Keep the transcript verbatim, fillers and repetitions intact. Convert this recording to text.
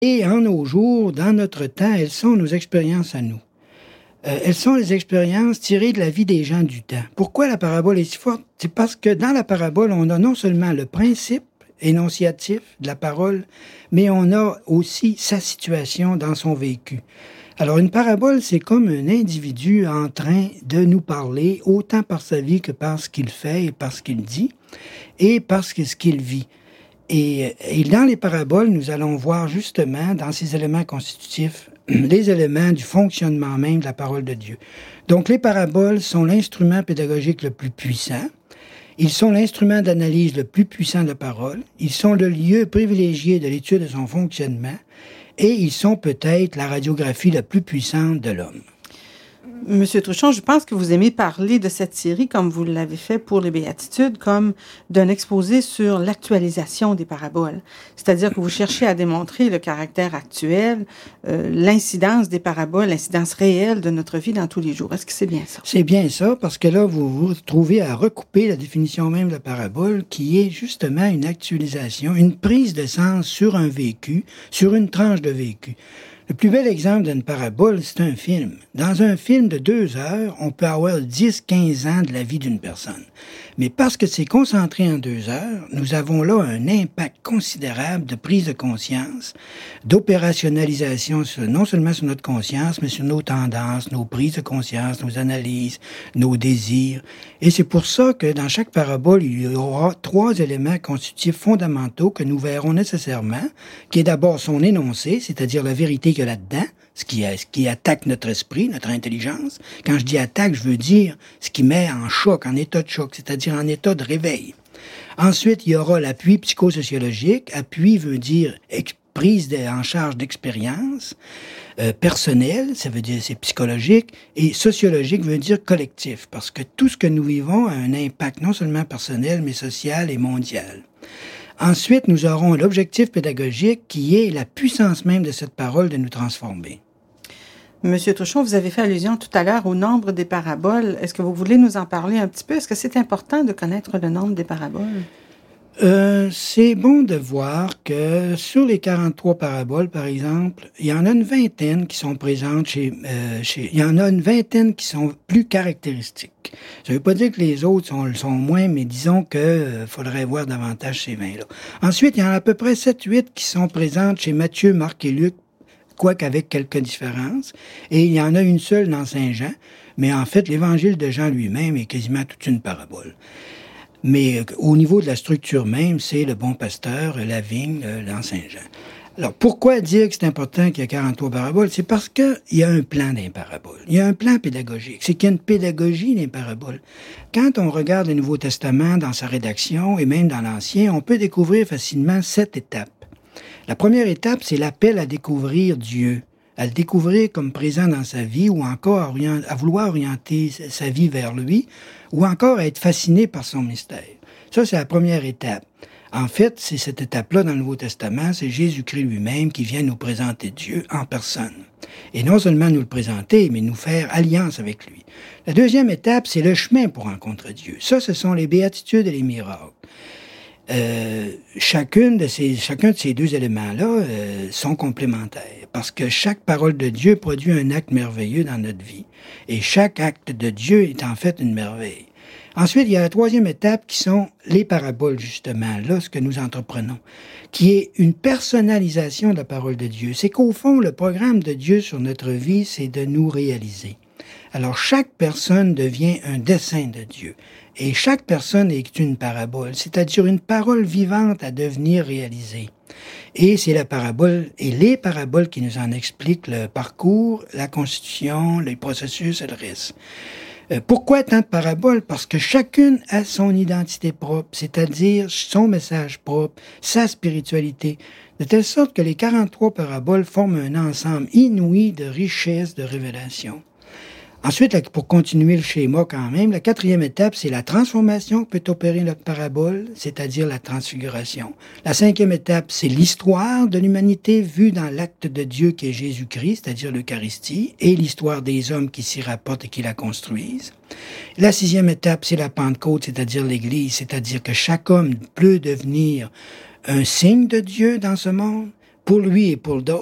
Et en nos jours, dans notre temps, elles sont nos expériences à nous. Euh, elles sont les expériences tirées de la vie des gens du temps. Pourquoi la parabole est si forte? C'est parce que dans la parabole, on a non seulement le principe énonciatif de la parole, mais on a aussi sa situation dans son vécu. Alors, une parabole, c'est comme un individu en train de nous parler, autant par sa vie que par ce qu'il fait et par ce qu'il dit, et par ce qu'il vit. Et, et dans les paraboles, nous allons voir justement, dans ces éléments constitutifs, les éléments du fonctionnement même de la parole de Dieu. Donc, les paraboles sont l'instrument pédagogique le plus puissant. Ils sont l'instrument d'analyse le plus puissant de la parole. Ils sont le lieu privilégié de l'étude de son fonctionnement. Et ils sont peut-être la radiographie la plus puissante de l'homme. Monsieur Truchon, je pense que vous aimez parler de cette série, comme vous l'avez fait pour les Béatitudes, comme d'un exposé sur l'actualisation des paraboles. C'est-à-dire que vous cherchez à démontrer le caractère actuel, euh, l'incidence des paraboles, l'incidence réelle de notre vie dans tous les jours. Est-ce que c'est bien ça? C'est bien ça, parce que là, vous vous trouvez à recouper la définition même de la parabole, qui est justement une actualisation, une prise de sens sur un vécu, sur une tranche de vécu. Le plus bel exemple d'une parabole, c'est un film. Dans un film de deux heures, on peut avoir dix, quinze ans de la vie d'une personne. Mais parce que c'est concentré en deux heures, nous avons là un impact considérable de prise de conscience, d'opérationnalisation sur, non seulement sur notre conscience, mais sur nos tendances, nos prises de conscience, nos analyses, nos désirs. Et c'est pour ça que dans chaque parabole, il y aura trois éléments constitutifs fondamentaux que nous verrons nécessairement, qui est d'abord son énoncé, c'est-à-dire la vérité qu'il y a là-dedans, ce qui, ce qui attaque notre esprit, notre intelligence. Quand je dis attaque, je veux dire ce qui met en choc, en état de choc, c'est-à-dire en état de réveil. Ensuite, il y aura l'appui psychosociologique. Appui veut dire prise de, en charge d'expérience euh, personnelle, ça veut dire c'est psychologique, et sociologique veut dire collectif, parce que tout ce que nous vivons a un impact non seulement personnel, mais social et mondial. Ensuite, nous aurons l'objectif pédagogique qui est la puissance même de cette parole de nous transformer. Monsieur Truchon, vous avez fait allusion tout à l'heure au nombre des paraboles. Est-ce que vous voulez nous en parler un petit peu? Est-ce que c'est important de connaître le nombre des paraboles? Euh, c'est bon de voir que sur les quarante-trois paraboles, par exemple, il y en a une vingtaine qui sont présentes chez, euh, chez... Il y en a une vingtaine qui sont plus caractéristiques. Ça ne veut pas dire que les autres sont, sont moins, mais disons qu'il euh, faudrait voir davantage ces vingt-là. Ensuite, il y en a à peu près sept huit qui sont présentes chez Matthieu, Marc et Luc, quoique avec quelques différences. Et il y en a une seule dans Saint Jean, mais en fait, l'évangile de Jean lui-même est quasiment toute une parabole. Mais euh, au niveau de la structure même, c'est le bon pasteur, la vigne, euh, dans Saint-Jean. Alors, pourquoi dire que c'est important qu'il y a quarante-trois paraboles? C'est parce qu'il y a un plan dans les paraboles. Il y a un plan pédagogique. C'est qu'il y a une pédagogie dans les paraboles. Quand on regarde le Nouveau Testament dans sa rédaction, et même dans l'Ancien, on peut découvrir facilement sept étapes. La première étape, c'est l'appel à découvrir Dieu, à le découvrir comme présent dans sa vie, ou encore à, orient, à vouloir orienter sa vie vers lui, ou encore à être fasciné par son mystère. Ça, c'est la première étape. En fait, c'est cette étape-là dans le Nouveau Testament, c'est Jésus-Christ lui-même qui vient nous présenter Dieu en personne. Et non seulement nous le présenter, mais nous faire alliance avec lui. La deuxième étape, c'est le chemin pour rencontrer Dieu. Ça, ce sont les béatitudes et les miracles. Euh, chacune de ces, chacun de ces deux éléments-là euh, sont complémentaires, parce que chaque parole de Dieu produit un acte merveilleux dans notre vie. Et chaque acte de Dieu est en fait une merveille. Ensuite, il y a la troisième étape qui sont les paraboles, justement, là, ce que nous entreprenons, qui est une personnalisation de la parole de Dieu. C'est qu'au fond, le programme de Dieu sur notre vie, c'est de nous réaliser. Alors, chaque personne devient un dessein de Dieu. Et chaque personne est une parabole, c'est-à-dire une parole vivante à devenir réalisée. Et c'est la parabole et les paraboles qui nous en expliquent le parcours, la constitution, les processus et le reste. Euh, pourquoi tant de paraboles? Parce que chacune a son identité propre, c'est-à-dire son message propre, sa spiritualité, de telle sorte que les quarante-trois paraboles forment un ensemble inouï de richesse, de révélation. Ensuite, pour continuer le schéma quand même, la quatrième étape, c'est la transformation que peut opérer notre parabole, c'est-à-dire la transfiguration. La cinquième étape, c'est l'histoire de l'humanité vue dans l'acte de Dieu qui est Jésus-Christ, c'est-à-dire l'Eucharistie, et l'histoire des hommes qui s'y rapportent et qui la construisent. La sixième étape, c'est la Pentecôte, c'est-à-dire l'Église, c'est-à-dire que chaque homme peut devenir un signe de Dieu dans ce monde, pour lui et pour